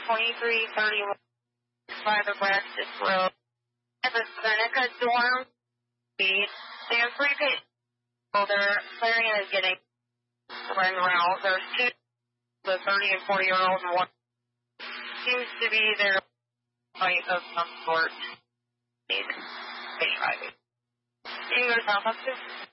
2331 by the Praxis Road. At the Seneca dorm, they have 3 patients. So their clearing is getting run around. There's 2, the 30 and 40-year-old, and 1 seems to be their fight of some sort. You can go south up to